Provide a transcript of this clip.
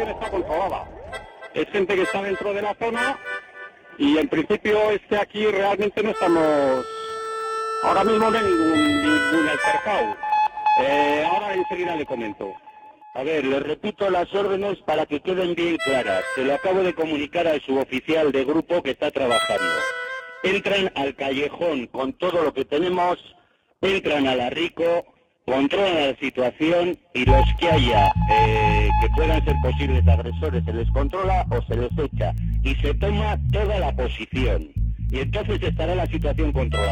situación está controlada. Es gente que está dentro de la zona y en principio es que aquí realmente no estamos... Ahora mismo no hay ningún altercado. Ahora enseguida le comento. A ver, le repito las órdenes para que queden bien claras. Se lo acabo de comunicar al suboficial de grupo que está trabajando. Entran al callejón con todo lo que tenemos, entran a la Rico, controlan la situación y los que haya que puedan ser posibles agresores se les controla o se les echa. Y se toma toda la posición. Y entonces estará la situación controlada.